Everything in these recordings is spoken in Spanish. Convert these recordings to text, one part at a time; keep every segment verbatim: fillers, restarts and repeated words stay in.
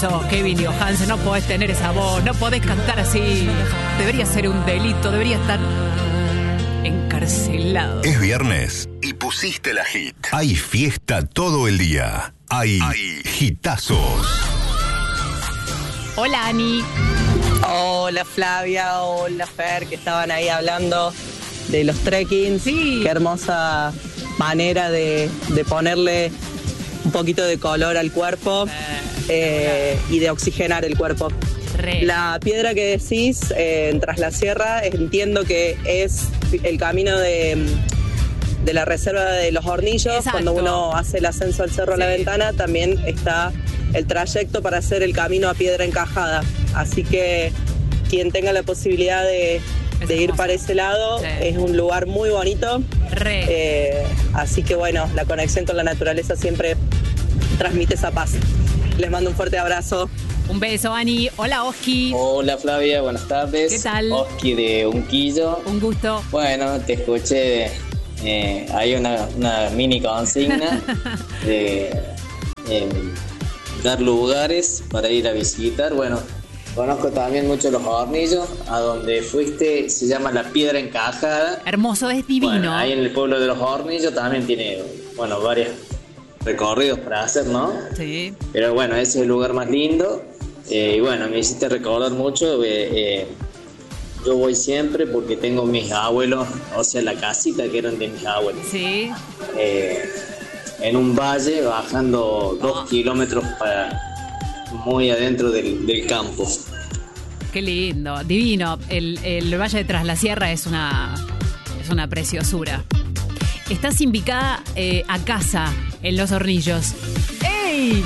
sos Kevin Johansen, no podés tener esa voz, no podés cantar así. Debería ser un delito, debería estar encarcelado. Es viernes y pusiste la hit. Hay fiesta todo el día. Hay, Hay hitazos. Hola, Ani. Hola, Flavia. Hola, Fer, que estaban ahí hablando de los trekking. Sí. Qué hermosa manera de, de ponerle un poquito de color al cuerpo eh, y de oxigenar el cuerpo. Re. La piedra que decís, eh, en Tras la Sierra, entiendo que es el camino de, de la reserva de los Hornillos. Exacto. Cuando uno hace el ascenso al Cerro Sí. La Ventana, también está el trayecto para hacer el camino a Piedra Encajada. Así que quien tenga la posibilidad de, de ir para ese lado, Sí. es un lugar muy bonito. Re. Eh, así que bueno, la conexión con la naturaleza siempre transmite esa paz. Les mando un fuerte abrazo. Un beso, Ani. Hola, Oski. Hola Flavia, buenas tardes. ¿Qué tal? Oski de Unquillo. Un gusto. Bueno, te escuché, eh, hay una, una mini consigna de eh, dar lugares para ir a visitar. Bueno, conozco también mucho los Hornillos, a donde fuiste se llama La Piedra Encajada. Hermoso, es divino. Bueno, ahí en el pueblo de los Hornillos también tiene, bueno, varios recorridos para hacer, ¿no? Sí. Pero bueno, ese es el lugar más lindo. Eh, y bueno, me hiciste recordar mucho. Eh, eh, yo voy siempre porque tengo mis abuelos, o sea, la casita que eran de mis abuelos. Sí. Eh, en un valle, bajando dos kilómetros para muy adentro del, del campo. Qué lindo, divino. El, el Valle de Tras la Sierra es una, es una preciosura. Estás invicada eh, a casa en Los Hornillos. ¡Ey!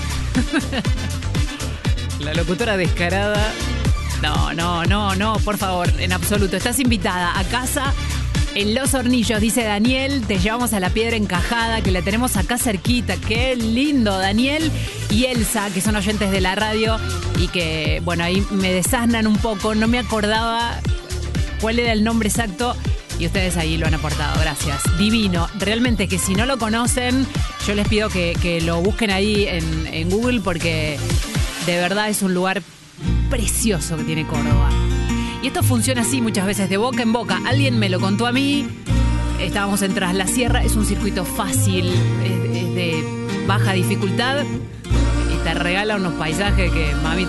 La locutora descarada. No, no, no, no, por favor, en absoluto. Estás invitada a casa en Los Hornillos, dice Daniel. Te llevamos a La Piedra Encajada, que la tenemos acá cerquita. Qué lindo, Daniel y Elsa, que son oyentes de la radio y que, bueno, ahí me desasnan un poco. No me acordaba cuál era el nombre exacto y ustedes ahí lo han aportado. Gracias. Divino. Realmente que si no lo conocen, yo les pido que, que lo busquen ahí en, en Google, porque de verdad es un lugar precioso que tiene Córdoba. Y esto funciona así muchas veces, de boca en boca. Alguien me lo contó a mí. Estábamos en Tras la Sierra. Es un circuito fácil, es, es de baja dificultad y te regala unos paisajes que, mami,